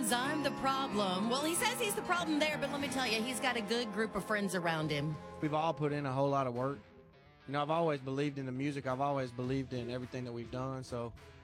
says, I'm the problem. Well, he says he's the problem there, but let me tell you, he's got a good group of friends around him. We've all put in a whole lot of work. You know, I've always believed in the music. I've always believed in everything that we've done. So